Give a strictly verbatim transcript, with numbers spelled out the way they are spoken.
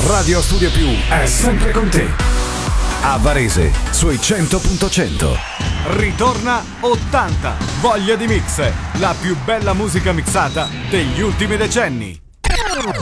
Radio Studio Più è sempre con te. A Varese, sui cento punto cento. Ritorna ottanta, voglia di mix, la più bella musica mixata degli ultimi decenni.